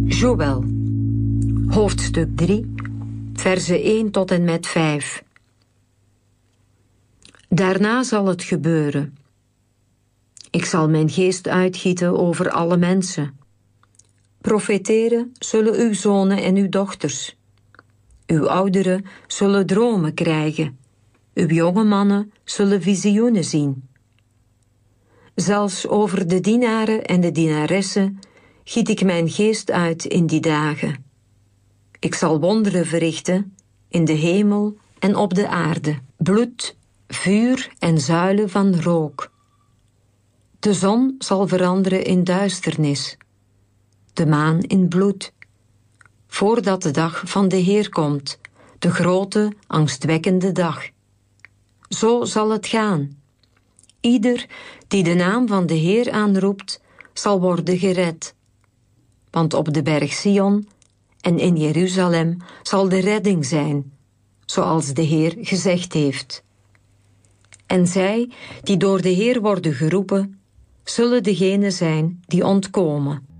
Joël, hoofdstuk 3, verzen 1 tot en met 5. Daarna zal het gebeuren. Ik zal mijn geest uitgieten over alle mensen. Profeteren zullen uw zonen en uw dochters. Uw ouderen zullen dromen krijgen. Uw jonge mannen zullen visioenen zien. Zelfs over de dienaren en de dienaressen giet ik mijn geest uit in die dagen. Ik zal wonderen verrichten in de hemel en op de aarde. Bloed, vuur en zuilen van rook. De zon zal veranderen in duisternis, de maan in bloed, voordat de dag van de Heer komt, de grote, angstwekkende dag. Zo zal het gaan. Ieder die de naam van de Heer aanroept, zal worden gered. Want op de berg Sion en in Jeruzalem zal de redding zijn, zoals de Heer gezegd heeft. En zij die door de Heer worden geroepen, zullen degenen zijn die ontkomen.